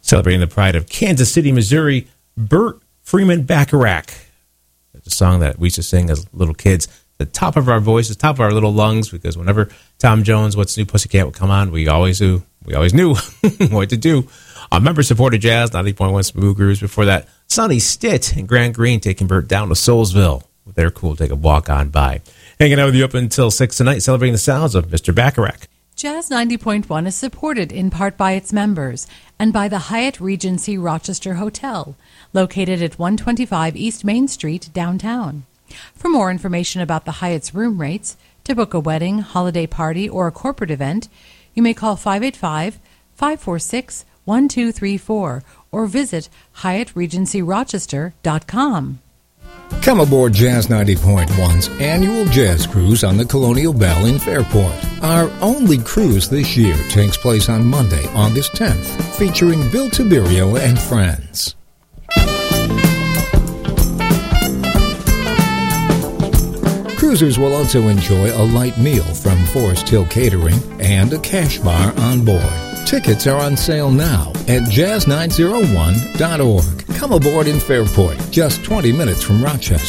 Celebrating the pride of Kansas City, Missouri, Burt Freeman Bacharach. It's a song that we used to sing as little kids, the top of our voices, top of our little lungs, because whenever Tom Jones, What's New Pussycat would come on, we always knew what to do. Member-supported jazz, 90.1 Smooth Grooves. Before that, Sonny Stitt and Grant Green taking Burt down to Soulsville. They're cool. Take a walk on by. Hanging out with you up until 6 tonight, celebrating the sounds of Mr. Bacharach. Jazz 90.1 is supported in part by its members and by the Hyatt Regency Rochester Hotel, located at 125 East Main Street, downtown. For more information about the Hyatt's room rates, to book a wedding, holiday party, or a corporate event, you may call 585-546-1234 or visit HyattRegencyRochester.com. Come aboard Jazz 90.1's annual jazz cruise on the Colonial Belle in Fairport. Our only cruise this year takes place on Monday, August 10th, featuring Bill Tiberio and friends. Cruisers will also enjoy a light meal from Forest Hill Catering and a cash bar on board. Tickets are on sale now at jazz901.org. Come aboard in Fairport, just 20 minutes from Rochester.